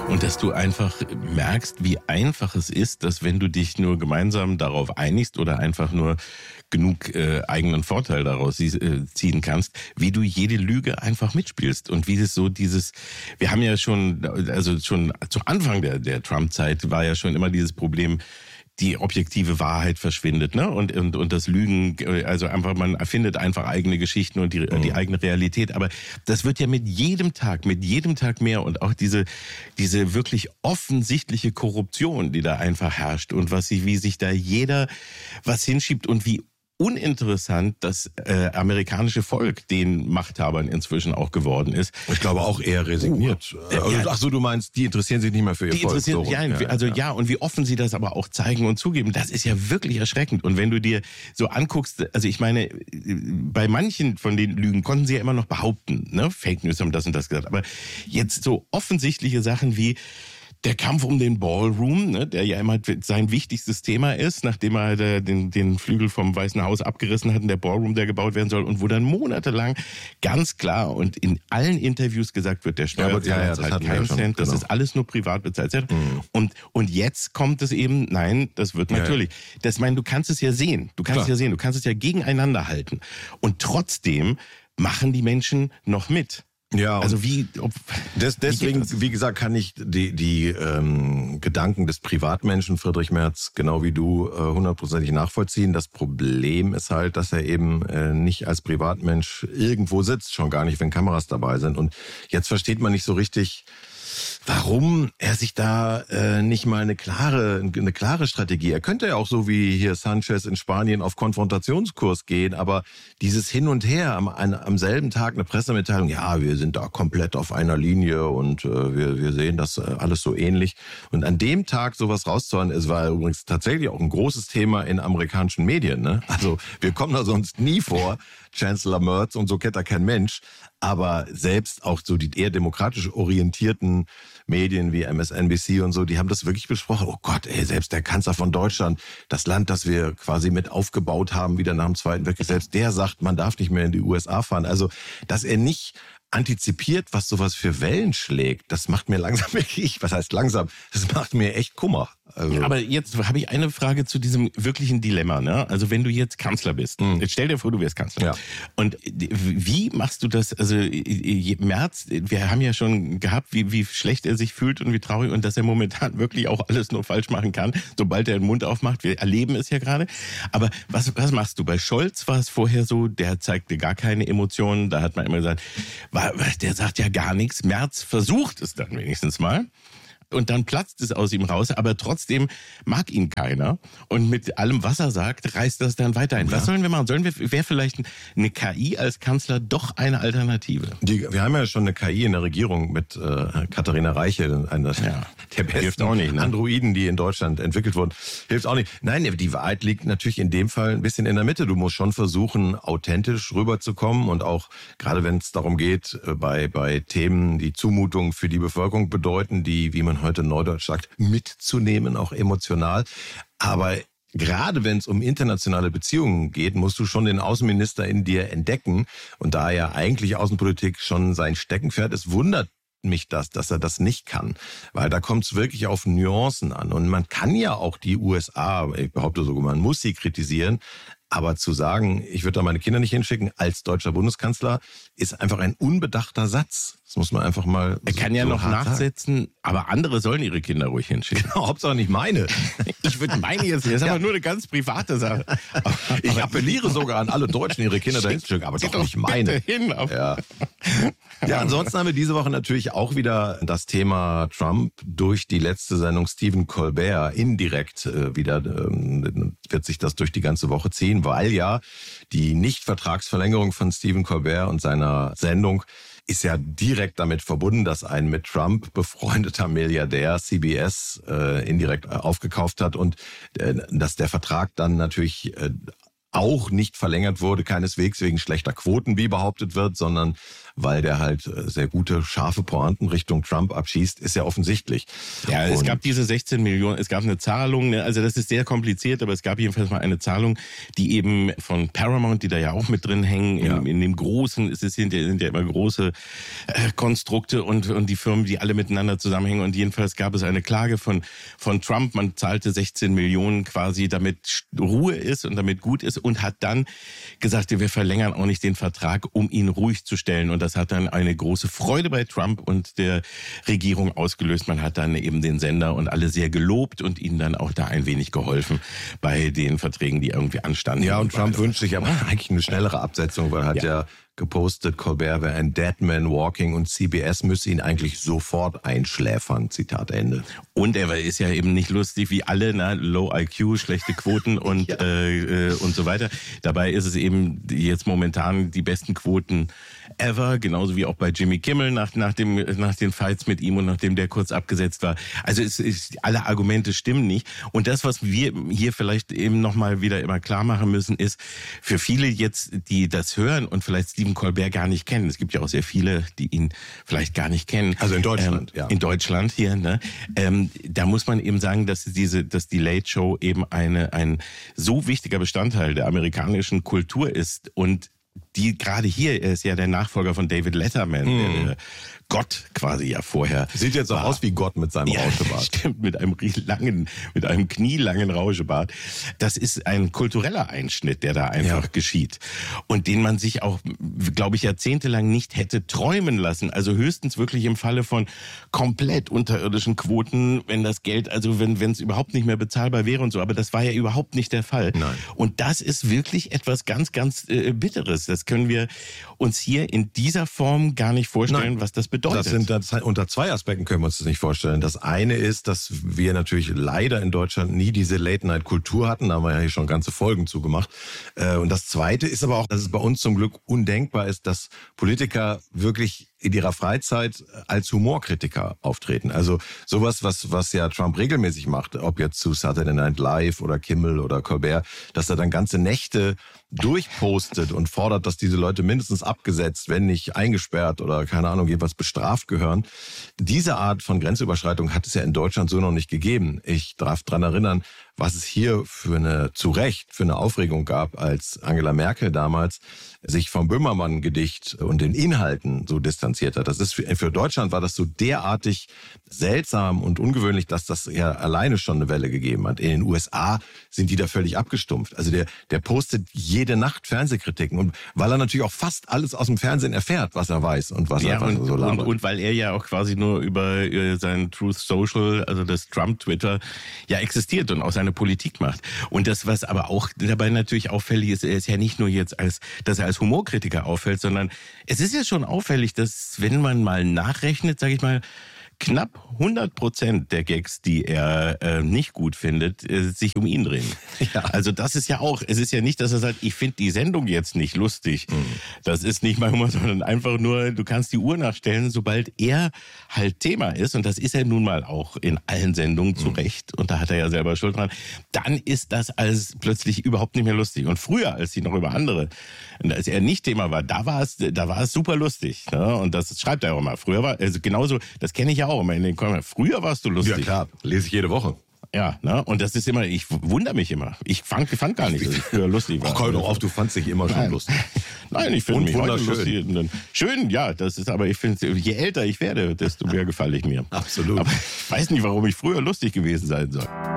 Und dass du einfach merkst, wie einfach es ist, dass wenn du dich nur gemeinsam darauf einigst oder einfach nur genug eigenen Vorteil daraus ziehen kannst, wie du jede Lüge einfach mitspielst und wie es so wir haben ja schon zu Anfang der Trump-Zeit war ja schon immer dieses Problem, die objektive Wahrheit verschwindet, ne? Und das Lügen, also einfach, man erfindet einfach eigene Geschichten und die eigene Realität. Aber das wird ja mit jedem Tag mehr und auch diese wirklich offensichtliche Korruption, die da einfach herrscht und wie sich da jeder was hinschiebt und wie uninteressant das amerikanische Volk den Machthabern inzwischen auch geworden ist. Ich glaube auch eher resigniert. Ach so, du meinst, die interessieren sich nicht mehr für ihr Volk. Und wie offen sie das aber auch zeigen und zugeben, das ist ja wirklich erschreckend. Und wenn du dir so anguckst, also ich meine, bei manchen von den Lügen konnten sie ja immer noch behaupten, ne, Fake News haben das und das gesagt. Aber jetzt so offensichtliche Sachen wie der Kampf um den Ballroom, ne, der ja immer sein wichtigstes Thema ist, nachdem er den Flügel vom Weißen Haus abgerissen hat und der Ballroom, der gebaut werden soll und wo dann monatelang ganz klar und in allen Interviews gesagt wird, der Steuerzahler zahlt keinen Cent, das ist alles nur privat bezahlt. Und jetzt kommt es eben, nein, das wird natürlich. Das meine, du kannst es ja sehen, du kannst es ja gegeneinander halten. Und trotzdem machen die Menschen noch mit. Ja, also deswegen, wie gesagt, kann ich die Gedanken des Privatmenschen Friedrich Merz genau wie du 100%ig nachvollziehen. Das Problem ist halt, dass er eben nicht als Privatmensch irgendwo sitzt, schon gar nicht, wenn Kameras dabei sind. Und jetzt versteht man nicht so richtig, warum er sich da nicht mal eine klare Strategie. Er könnte ja auch so wie hier Sanchez in Spanien auf Konfrontationskurs gehen, aber dieses Hin und Her am selben Tag eine Pressemitteilung, ja, wir sind da komplett auf einer Linie und wir sehen das alles so ähnlich. Und an dem Tag sowas rauszuhauen, es war übrigens tatsächlich auch ein großes Thema in amerikanischen Medien. Ne? Also wir kommen da sonst nie vor, Chancellor Merz, und so kennt er kein Mensch. Aber selbst auch so die eher demokratisch orientierten Medien wie MSNBC und so, die haben das wirklich besprochen. Oh Gott, selbst der Kanzler von Deutschland, das Land, das wir quasi mit aufgebaut haben, wieder nach dem Zweiten Weltkrieg, selbst der sagt, man darf nicht mehr in die USA fahren. Also, dass er nicht antizipiert, was sowas für Wellen schlägt, das macht mir langsam wirklich, was heißt langsam, das macht mir echt Kummer. Also. Aber jetzt habe ich eine Frage zu diesem wirklichen Dilemma, ne? Also wenn du jetzt Kanzler bist, jetzt stell dir vor, du wärst Kanzler. Ja. Und wie machst du das? Also Merz, wir haben ja schon gehabt, wie schlecht er sich fühlt und wie traurig und dass er momentan wirklich auch alles nur falsch machen kann, sobald er den Mund aufmacht. Wir erleben es ja gerade. Aber was machst du? Bei Scholz war es vorher so, der zeigte gar keine Emotionen. Da hat man immer gesagt, der sagt ja gar nichts. Merz versucht es dann wenigstens mal. Und dann platzt es aus ihm raus, aber trotzdem mag ihn keiner. Und mit allem, was er sagt, reißt das dann weiter ein. Ja. Was sollen wir machen? Wäre vielleicht eine KI als Kanzler doch eine Alternative? Wir haben ja schon eine KI in der Regierung mit Katharina Reiche, einer der besten auch nicht, ne? Androiden, die in Deutschland entwickelt wurden. Hilft auch nicht. Nein, die Wahrheit liegt natürlich in dem Fall ein bisschen in der Mitte. Du musst schon versuchen, authentisch rüberzukommen und auch, gerade wenn es darum geht, bei Themen, die Zumutungen für die Bevölkerung bedeuten, die, wie man heute neudeutsch sagt, mitzunehmen, auch emotional. Aber gerade wenn es um internationale Beziehungen geht, musst du schon den Außenminister in dir entdecken. Und da ja eigentlich Außenpolitik schon sein Steckenpferd ist, wundert mich das, dass er das nicht kann. Weil da kommt es wirklich auf Nuancen an. Und man kann ja auch die USA, ich behaupte sogar, man muss sie kritisieren. Aber zu sagen, ich würde da meine Kinder nicht hinschicken als deutscher Bundeskanzler, ist einfach ein unbedachter Satz. Das muss man einfach mal. Er kann ja noch nachsetzen, aber andere sollen ihre Kinder ruhig hinschicken. Genau, Hauptsache nicht meine. Ich würde meine jetzt nicht. Das ist aber nur eine ganz private Sache. Ich appelliere sogar an alle Deutschen, ihre Kinder dahin zu schicken, aber doch nicht meine. Ja, ansonsten haben wir diese Woche natürlich auch wieder das Thema Trump durch die letzte Sendung Stephen Colbert indirekt wieder wird sich das durch die ganze Woche ziehen, weil ja die Nichtvertragsverlängerung von Stephen Colbert und seiner Sendung ist ja direkt damit verbunden, dass ein mit Trump befreundeter Milliardär CBS indirekt aufgekauft hat und dass der Vertrag dann natürlich auch nicht verlängert wurde, keineswegs wegen schlechter Quoten, wie behauptet wird, sondern weil der halt sehr gute, scharfe Pointen Richtung Trump abschießt, ist ja offensichtlich. Ja, es gab diese 16 Millionen, es gab eine Zahlung, ne? Also das ist sehr kompliziert, aber es gab jedenfalls mal eine Zahlung, die eben von Paramount, die da ja auch mit drin hängen, in dem großen, sind ja immer große Konstrukte und die Firmen, die alle miteinander zusammenhängen, und jedenfalls gab es eine Klage von Trump, man zahlte 16 Millionen quasi, damit Ruhe ist und damit gut ist, und hat dann gesagt, wir verlängern auch nicht den Vertrag, um ihn ruhig zu stellen, und das hat dann eine große Freude bei Trump und der Regierung ausgelöst. Man hat dann eben den Sender und alle sehr gelobt und ihnen dann auch da ein wenig geholfen bei den Verträgen, die irgendwie anstanden. Ja, und Trump wünscht sich aber eigentlich eine schnellere Absetzung, weil er hat ja gepostet, Colbert wäre ein Dead Man Walking und CBS müsse ihn eigentlich sofort einschläfern, Zitat Ende. Und er ist ja eben nicht lustig wie alle, ne? Low IQ, schlechte Quoten und so weiter. Dabei ist es eben jetzt momentan die besten Quoten ever, genauso wie auch bei Jimmy Kimmel nach den Fights mit ihm und nachdem der kurz abgesetzt war. Also alle Argumente stimmen nicht. Und das, was wir hier vielleicht eben nochmal wieder immer klar machen müssen, ist, für viele jetzt, die das hören und vielleicht Stephen Colbert gar nicht kennen, es gibt ja auch sehr viele, die ihn vielleicht gar nicht kennen. Also in Deutschland, In Deutschland hier, ne? Da muss man eben sagen, dass die Late Show eben ein so wichtiger Bestandteil der amerikanischen Kultur ist, und die gerade hier, er ist ja der Nachfolger von David Letterman, der Gott quasi ja vorher. Sieht jetzt auch aus wie Gott mit seinem Rauschebart. Stimmt, mit einem knielangen Rauschebart. Das ist ein kultureller Einschnitt, der da einfach geschieht. Und den man sich auch, glaube ich, jahrzehntelang nicht hätte träumen lassen. Also höchstens wirklich im Falle von komplett unterirdischen Quoten, wenn das Geld, also wenn es überhaupt nicht mehr bezahlbar wäre und so. Aber das war ja überhaupt nicht der Fall. Nein. Und das ist wirklich etwas ganz, ganz Bitteres. Das können wir uns hier in dieser Form gar nicht vorstellen, was das bedeutet. Unter zwei Aspekten können wir uns das nicht vorstellen. Das eine ist, dass wir natürlich leider in Deutschland nie diese Late-Night-Kultur hatten. Da haben wir ja hier schon ganze Folgen zugemacht. Und das zweite ist aber auch, dass es bei uns zum Glück undenkbar ist, dass Politiker wirklich in ihrer Freizeit als Humorkritiker auftreten. Also sowas, was ja Trump regelmäßig macht, ob jetzt zu Saturday Night Live oder Kimmel oder Colbert, dass er dann ganze Nächte durchpostet und fordert, dass diese Leute mindestens abgesetzt, wenn nicht eingesperrt oder keine Ahnung, jeweils bestraft gehören. Diese Art von Grenzüberschreitung hat es ja in Deutschland so noch nicht gegeben. Ich darf dran erinnern, was es hier für eine Aufregung gab, als Angela Merkel damals sich vom Böhmermann-Gedicht und den Inhalten so distanziert hat. Das ist für Deutschland war das so derartig seltsam und ungewöhnlich, dass das ja alleine schon eine Welle gegeben hat. In den USA sind die da völlig abgestumpft. Also der postet jede Nacht Fernsehkritiken, und weil er natürlich auch fast alles aus dem Fernsehen erfährt, was er weiß und was er so labert. Und weil er ja auch quasi nur über sein Truth Social, also das Trump-Twitter, ja existiert und auch seine Politik macht. Und das, was aber auch dabei natürlich auffällig ist, er ist ja nicht nur jetzt dass er als Humorkritiker auffällt, sondern es ist ja schon auffällig, dass, wenn man mal nachrechnet, sage ich mal, knapp 100% der Gags, die er nicht gut findet, sich um ihn drehen. Ja. Also das ist ja auch, es ist ja nicht, dass er sagt, ich finde die Sendung jetzt nicht lustig. Das ist nicht mal Humor, sondern einfach nur, du kannst die Uhr nachstellen, sobald er halt Thema ist, und das ist er nun mal auch in allen Sendungen zu Recht, und da hat er ja selber Schuld dran, dann ist das alles plötzlich überhaupt nicht mehr lustig. Und früher, als als er nicht Thema war, da war es super lustig. Ne? Und das schreibt er auch immer. Früher war, also genauso, das kenne ich ja auch immer in den Kommentaren. Früher warst du lustig. Ja klar, lese ich jede Woche. Ja, ne? Und das ist immer, ich wundere mich immer. Ich fand gar nicht, dass ich früher lustig war. Ach, komm doch auf, du fandst dich immer schon lustig. Nein, ich finde mich heute lustig. Schön, ja, das ist, aber ich finde, je älter ich werde, desto mehr gefalle ich mir. Absolut. Aber ich weiß nicht, warum ich früher lustig gewesen sein soll.